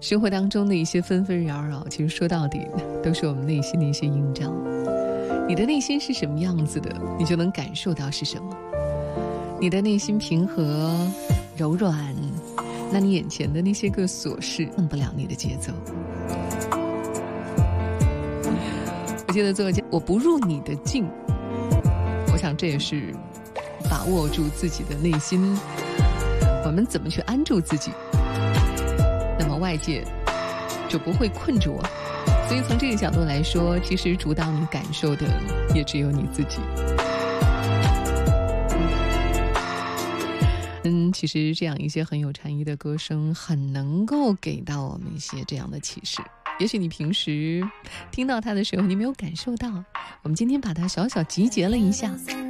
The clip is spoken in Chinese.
生活当中的一些纷纷扰扰，其实说到底都是我们内心的一些映照。你的内心是什么样子的，你就能感受到是什么。你的内心平和柔软，那你眼前的那些个琐事动不了你的节奏。我记得作家我不入你的境，我想这也是把握住自己的内心，我们怎么去安住自己，那么外界就不会困住我。所以从这个角度来说，其实主导你感受的也只有你自己。其实这样一些很有禅意的歌声，很能够给到我们一些这样的启示。也许你平时听到它的时候，你没有感受到，我们今天把它小小集结了一下，